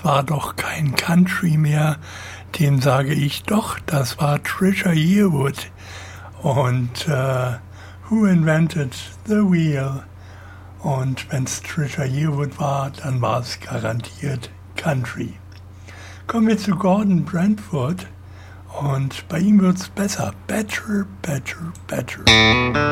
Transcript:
das war doch kein Country mehr, dem sage ich doch, das war Trisha Yearwood. Und Who Invented the Wheel? Und wenn es Trisha Yearwood war, dann war es garantiert Country. Kommen wir zu Gordon Brentford und bei ihm wird es besser. Better, better, better.